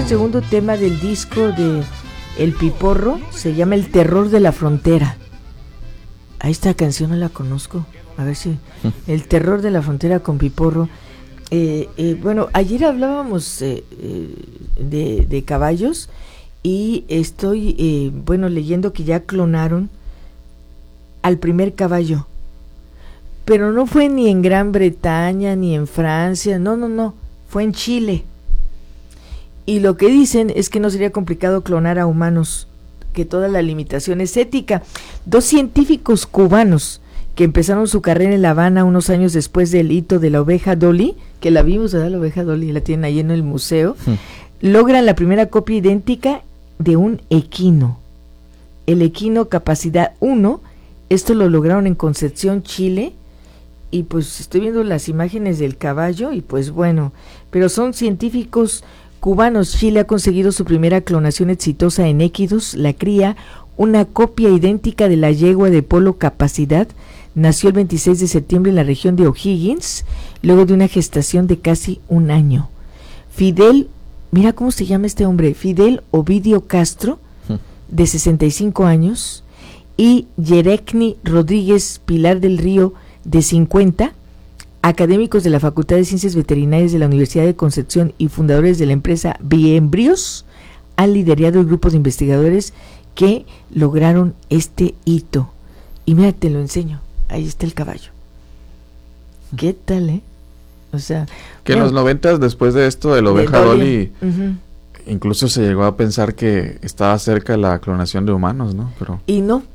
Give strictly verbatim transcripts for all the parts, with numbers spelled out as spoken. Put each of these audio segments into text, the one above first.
el segundo tema del disco de El Piporro, se llama El Terror de la Frontera. A esta canción no la conozco, a ver si... El Terror de la Frontera con Piporro. Eh, eh, bueno, ayer hablábamos eh, eh, de, de caballos y estoy, eh, bueno, leyendo que ya clonaron al primer caballo. Pero no fue ni en Gran Bretaña, ni en Francia, no, no, no, fue en Chile. Y lo que dicen es que no sería complicado clonar a humanos, que toda la limitación es ética. Dos científicos cubanos que empezaron su carrera en La Habana unos años después del hito de la oveja Dolly, que la vimos, ¿verdad? La oveja Dolly, la tienen ahí en el museo, sí. Logran la primera copia idéntica de un equino. El equino capacidad uno, esto lo lograron en Concepción, Chile, y pues estoy viendo las imágenes del caballo, y pues bueno, pero son científicos cubanos. Chile ha conseguido su primera clonación exitosa en equidos, la cría, una copia idéntica de la yegua de polo capacidad, nació el veintiséis de septiembre en la región de O'Higgins, luego de una gestación de casi un año. Fidel, mira cómo se llama este hombre, Fidel Ovidio Castro, de sesenta y cinco años, y Yerecni Rodríguez Pilar del Río, de cincuenta, académicos de la Facultad de Ciencias Veterinarias de la Universidad de Concepción y fundadores de la empresa Biembrios, han liderado el grupo de investigadores que lograron este hito. Y mira, te lo enseño, ahí está el caballo. ¿Qué tal, eh? O sea... Que bueno, en los noventas, después de esto de la oveja de Dolly, uh-huh. incluso se llegó a pensar que estaba cerca la clonación de humanos, ¿no? Pero... Y no,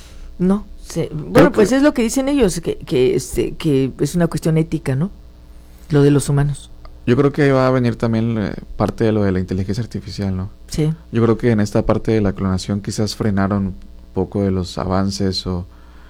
no. Sí. Bueno, pues que... es lo que dicen ellos, que, que, este, que es una cuestión ética, ¿no? Lo de los humanos. Yo creo que va a venir también eh, parte de lo de la inteligencia artificial, ¿no? Sí. Yo creo que en esta parte de la clonación quizás frenaron un poco de los avances o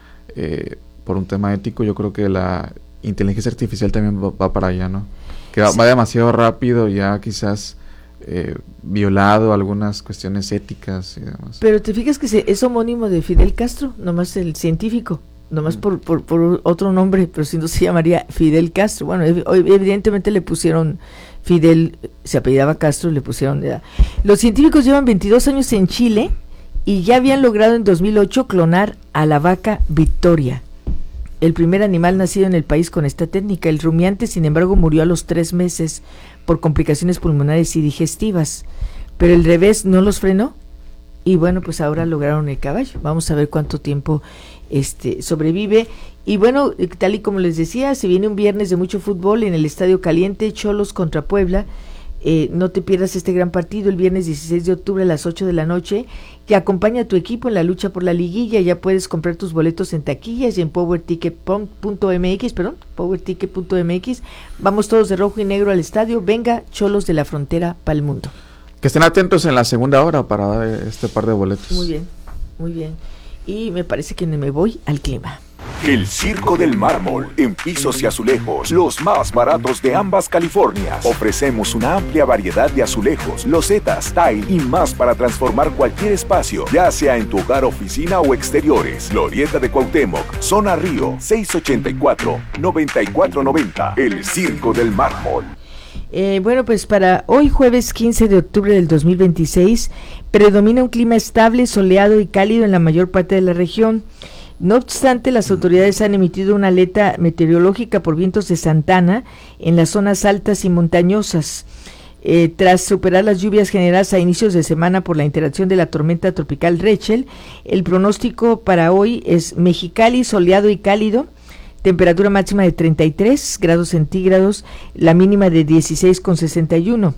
eh, por un tema ético. Yo creo que la inteligencia artificial también va, va para allá, ¿no? Que va, sí. va demasiado rápido, ya quizás... Eh, violado algunas cuestiones éticas y demás. Pero te fijas que se, es homónimo de Fidel Castro, nomás el científico, nomás mm. por, por, por otro nombre, pero si no se llamaría Fidel Castro. Bueno, ev- evidentemente le pusieron Fidel, se apellidaba Castro, le pusieron edad. Los científicos llevan veintidós años en Chile y ya habían logrado en dos mil ocho clonar a la vaca Victoria, el primer animal nacido en el país con esta técnica. El rumiante, sin embargo, murió a los tres meses por complicaciones pulmonares y digestivas, pero el revés no los frenó y bueno, pues ahora lograron el caballo. Vamos a ver cuánto tiempo este sobrevive. Y bueno, tal y como les decía, se viene un viernes de mucho fútbol en el Estadio Caliente, Xolos contra Puebla. Eh, no te pierdas este gran partido el viernes dieciséis de octubre a las ocho de la noche, que acompaña a tu equipo en la lucha por la liguilla. Ya puedes comprar tus boletos en taquillas y en powerticket punto m x, perdón, powerticket punto m x. Vamos todos de rojo y negro al estadio. Venga, Xolos de la Frontera para el mundo. Que estén atentos en la segunda hora para dar este par de boletos. Muy bien, muy bien. Y me parece que me voy al clima. El Circo del Mármol, en pisos y azulejos, los más baratos de ambas Californias. Ofrecemos una amplia variedad de azulejos, losetas, tile y más para transformar cualquier espacio, ya sea en tu hogar, oficina o exteriores. Glorieta de Cuauhtémoc, Zona Río, seis ochenta y cuatro, noventa y cuatro noventa. El Circo del Mármol. Eh, bueno, pues para hoy jueves quince de octubre del dos mil veintiséis, predomina un clima estable, soleado y cálido en la mayor parte de la región. No obstante, las autoridades han emitido una alerta meteorológica por vientos de Santana en las zonas altas y montañosas. Eh, tras superar las lluvias generadas a inicios de semana por la interacción de la tormenta tropical Rachel, el pronóstico para hoy es Mexicali, soleado y cálido, temperatura máxima de treinta y tres grados centígrados, la mínima de dieciséis con sesenta y uno.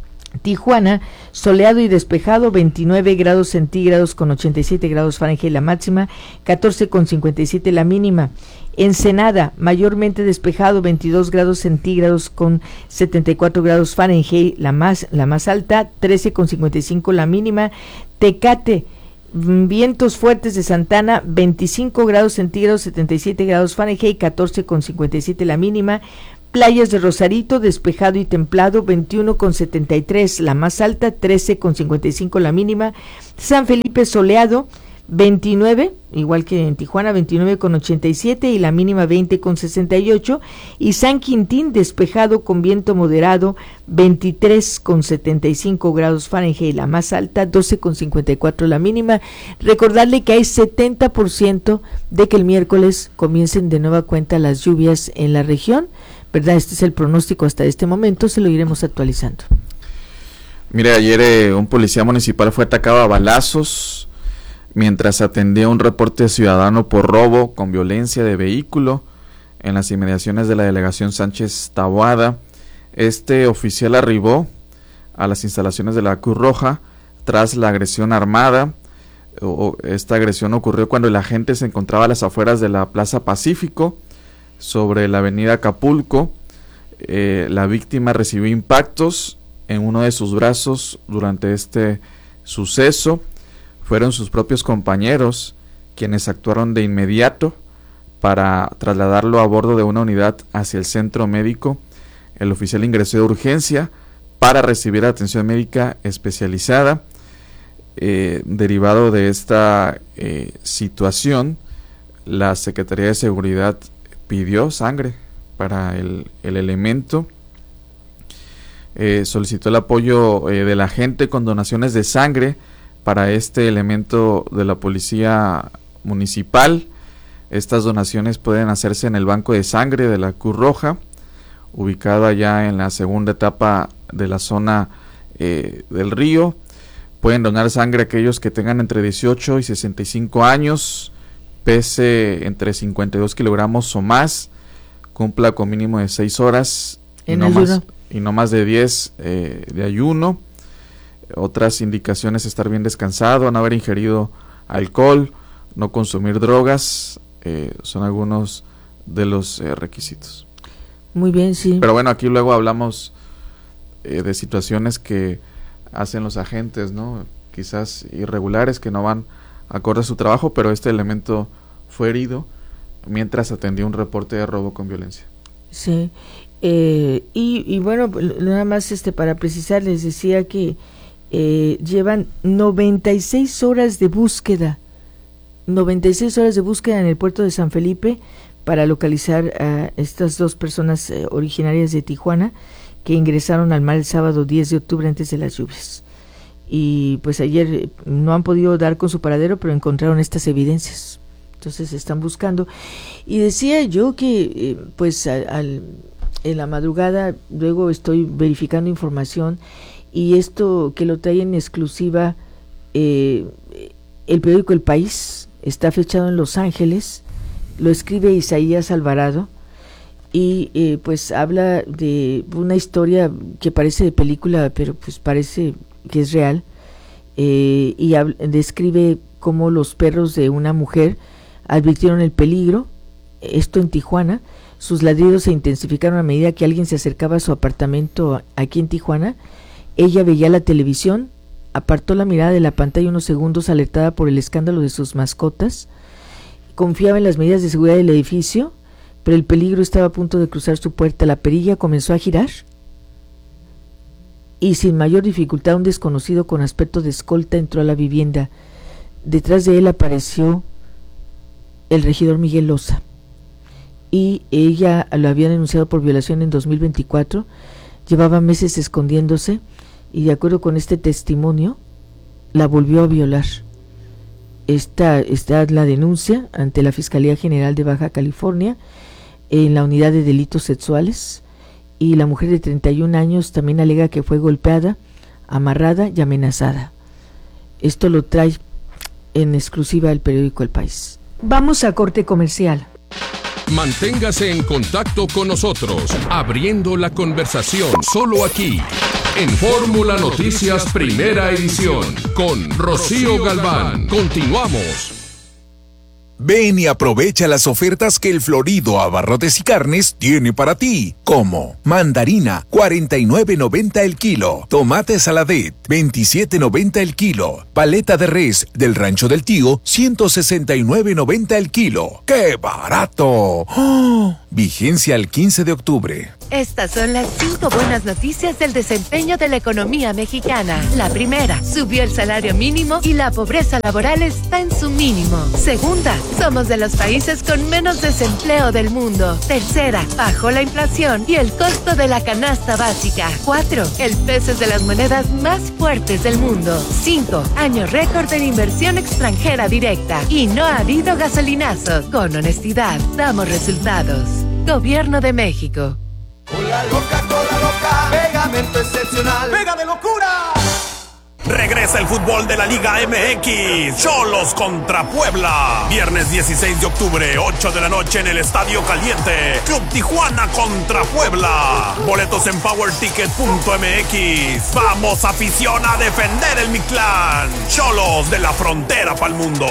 Tijuana, soleado y despejado, veintinueve grados centígrados con ochenta y siete grados Fahrenheit la máxima, catorce con cincuenta y siete la mínima. Ensenada, mayormente despejado, veintidós grados centígrados con setenta y cuatro grados Fahrenheit la más, la más alta, trece con cincuenta y cinco la mínima. Tecate, vientos fuertes de Santana, veinticinco grados centígrados, setenta y siete grados Fahrenheit, catorce con cincuenta y siete la mínima. Playas de Rosarito, despejado y templado, veintiuno con setenta y tres la más alta, trece con cincuenta y cinco la mínima. San Felipe, soleado, veintinueve, igual que en Tijuana, veintinueve con ochenta y siete y la mínima veinte con sesenta y ocho, y San Quintín despejado con viento moderado, veintitrés con setenta y cinco grados Fahrenheit la más alta, doce con cincuenta y cuatro la mínima. Recordarle que hay setenta por ciento de que el miércoles comiencen de nueva cuenta las lluvias en la región, ¿verdad? Este es el pronóstico hasta este momento, se lo iremos actualizando. Mire, ayer eh, un policía municipal fue atacado a balazos mientras atendía un reporte ciudadano por robo con violencia de vehículo en las inmediaciones de la delegación Sánchez Taboada. Este oficial arribó a las instalaciones de la Cruz Roja tras la agresión armada. O, esta agresión ocurrió cuando el agente se encontraba a las afueras de la Plaza Pacífico, sobre la avenida Acapulco. Eh, la víctima recibió impactos en uno de sus brazos durante este suceso. Fueron sus propios compañeros quienes actuaron de inmediato para trasladarlo a bordo de una unidad hacia el centro médico. El oficial ingresó de urgencia para recibir atención médica especializada. Eh, derivado de esta eh, situación, la Secretaría de Seguridad pidió sangre para el, el elemento. Eh, solicitó el apoyo eh, de la gente con donaciones de sangre para este elemento de la policía municipal. Estas donaciones pueden hacerse en el banco de sangre de la Cruz Roja, ubicada ya en la segunda etapa de la zona eh, del río. Pueden donar sangre a aquellos que tengan entre dieciocho y sesenta y cinco años, pese entre cincuenta y dos kilogramos o más, cumpla con mínimo de seis horas y no, más, y no más de diez eh, de ayuno. Otras indicaciones: estar bien descansado, no haber ingerido alcohol, no consumir drogas, eh, son algunos de los eh, requisitos. Muy bien, sí. Pero bueno, aquí luego hablamos eh, de situaciones que hacen los agentes, ¿no? Quizás irregulares, que no van acorde a su trabajo, pero este elemento fue herido mientras atendía un reporte de robo con violencia. Sí, eh, y, y bueno, nada más este para precisar, les decía que Eh, llevan noventa y seis horas de búsqueda, noventa y seis horas de búsqueda en el puerto de San Felipe para localizar a estas dos personas eh, originarias de Tijuana que ingresaron al mar el sábado diez de octubre antes de las lluvias. Y pues ayer eh, no han podido dar con su paradero, pero encontraron estas evidencias. Entonces están buscando. Y decía yo que eh, pues al, al, en la madrugada luego estoy verificando información. Y esto que lo trae en exclusiva eh, el periódico El País, está fechado en Los Ángeles, lo escribe Isaías Alvarado, y eh, pues habla de una historia que parece de película, pero pues parece que es real, eh, y habla, describe cómo los perros de una mujer advirtieron el peligro, esto en Tijuana. Sus ladridos se intensificaron a medida que alguien se acercaba a su apartamento aquí en Tijuana. Ella veía la televisión, apartó la mirada de la pantalla unos segundos alertada por el escándalo de sus mascotas, confiaba en las medidas de seguridad del edificio, pero el peligro estaba a punto de cruzar su puerta. La perilla comenzó a girar y sin mayor dificultad un desconocido con aspecto de escolta entró a la vivienda. Detrás de él apareció el regidor Miguel Loza y ella lo había denunciado por violación en dos mil veinticuatro, llevaba meses escondiéndose y de acuerdo con este testimonio la volvió a violar. Esta está la denuncia ante la Fiscalía General de Baja California en la unidad de delitos sexuales, y la mujer de treinta y un años también alega que fue golpeada, amarrada y amenazada. Esto lo trae en exclusiva el periódico El País. Vamos a corte comercial. Manténgase en contacto con nosotros, abriendo la conversación, solo aquí, en Fórmula Noticias Primera Edición, con Rocío Galván. Continuamos. Ven y aprovecha las ofertas que el Florido Abarrotes y Carnes tiene para ti, como mandarina, cuarenta y nueve noventa el kilo, tomate saladet, veintisiete noventa el kilo, paleta de res del Rancho del Tío, ciento sesenta y nueve noventa el kilo. ¡Qué barato! ¡Oh! Vigencia al quince de octubre. Estas son las cinco buenas noticias del desempeño de la economía mexicana. La primera, subió el salario mínimo y la pobreza laboral está en su mínimo. Segunda, somos de los países con menos desempleo del mundo. Tercera, bajó la inflación y el costo de la canasta básica. Cuatro, el peso es de las monedas más fuertes del mundo. Cinco, año récord en inversión extranjera directa. Y no ha habido gasolinazos. Con honestidad, damos resultados. Gobierno de México. Cola loca, cola loca, pegamento excepcional, pega de locura. Regresa el fútbol de la Liga M X, Xolos contra Puebla. Viernes dieciséis de octubre, ocho de la noche en el Estadio Caliente. Club Tijuana contra Puebla. Boletos en power ticket punto m x. Vamos, afición, a defender el Mictlán. Xolos de la frontera pa'l mundo.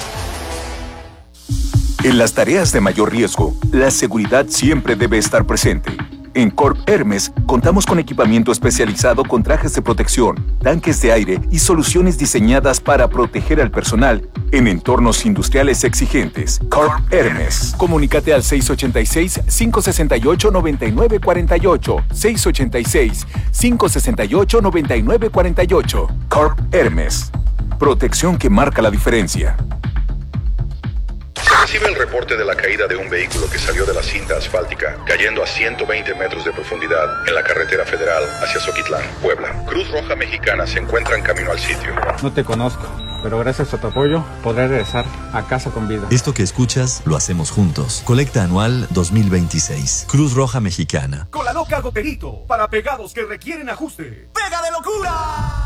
En las tareas de mayor riesgo, la seguridad siempre debe estar presente. En Corp Hermes contamos con equipamiento especializado con trajes de protección, tanques de aire y soluciones diseñadas para proteger al personal en entornos industriales exigentes. Corp Hermes. Comunícate al seis ocho seis, cinco seis ocho, nueve nueve cuatro ocho, seis ocho seis, cinco seis ocho, nueve nueve cuatro ocho. Corp Hermes. Protección que marca la diferencia. Se recibe el reporte de la caída de un vehículo que salió de la cinta asfáltica, cayendo a ciento veinte metros de profundidad en la carretera federal hacia Zoquitlán, Puebla. Cruz Roja Mexicana se encuentra en camino al sitio. No te conozco, pero gracias a tu apoyo podré regresar a casa con vida. Esto que escuchas lo hacemos juntos. Colecta anual dos mil veintiséis. Cruz Roja Mexicana. Cola loca goterito, para pegados que requieren ajuste. ¡Pega de locura!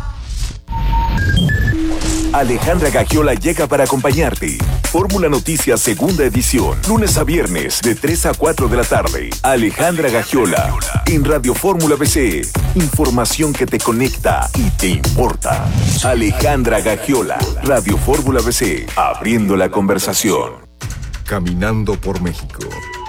Alejandra Gagiola llega para acompañarte. Fórmula Noticias segunda edición, lunes a viernes de tres a cuatro de la tarde. Alejandra Gagiola en Radio Fórmula B C. Información que te conecta y te importa. Alejandra Gagiola, Radio Fórmula B C, abriendo la conversación. Caminando por México.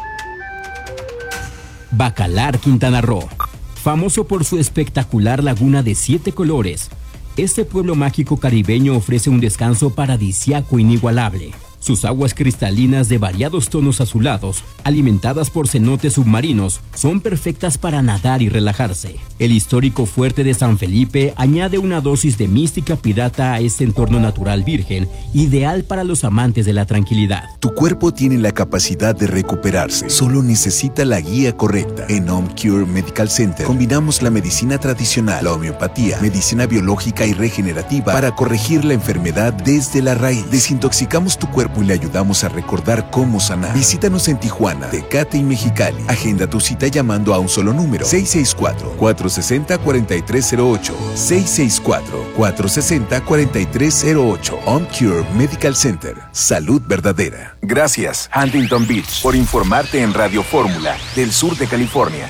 Bacalar, Quintana Roo. Famoso por su espectacular laguna de siete colores, este pueblo mágico caribeño ofrece un descanso paradisíaco inigualable. Sus aguas cristalinas de variados tonos azulados, alimentadas por cenotes submarinos, son perfectas para nadar y relajarse. El histórico fuerte de San Felipe añade una dosis de mística pirata a este entorno natural virgen, ideal para los amantes de la tranquilidad. Tu cuerpo tiene la capacidad de recuperarse, solo necesita la guía correcta. En OmCure Medical Center combinamos la medicina tradicional, la homeopatía, medicina biológica y regenerativa para corregir la enfermedad desde la raíz. Desintoxicamos tu cuerpo y le ayudamos a recordar cómo sanar. Visítanos en Tijuana, Tecate y Mexicali. Agenda tu cita llamando a un solo número: seis seis cuatro, cuatro seis cero, cuatro tres cero ocho, seis seis cuatro, cuatro seis cero, cuatro tres cero ocho. OmCure Medical Center. Salud verdadera. Gracias, Huntington Beach, por informarte en Radio Fórmula del sur de California.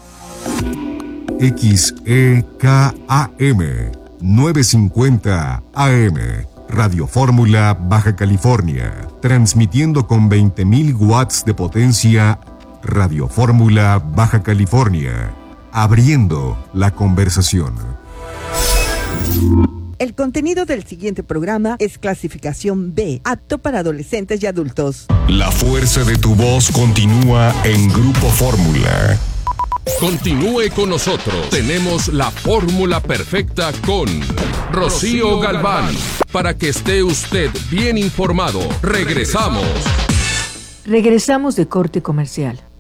X E K A M novecientos cincuenta A M Radio Fórmula Baja California, transmitiendo con veinte mil watts de potencia. Radio Fórmula Baja California, abriendo la conversación. El contenido del siguiente programa es clasificación B, apto para adolescentes y adultos. La fuerza de tu voz continúa en Grupo Fórmula. Continúe con nosotros. Tenemos la fórmula perfecta con Rocío Galván. Para que esté usted bien informado. Regresamos. Regresamos de corte comercial.